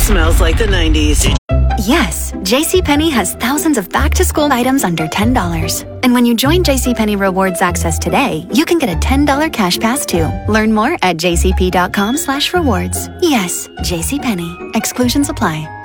smells like the 90s. Yes, JCPenney has thousands of back-to-school items under $10. And when you join JCPenney Rewards Access today, you can get a $10 cash pass too. Learn more at jcp.com/rewards. Yes, JCPenney. Exclusions apply.